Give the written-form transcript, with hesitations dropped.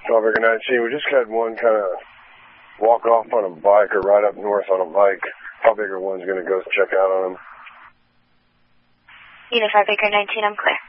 Baker 19, we just had one kind of walk off on a bike or ride up north on a bike. Baker 1's going to go check out on him. Unit 5 Baker 19, I'm clear.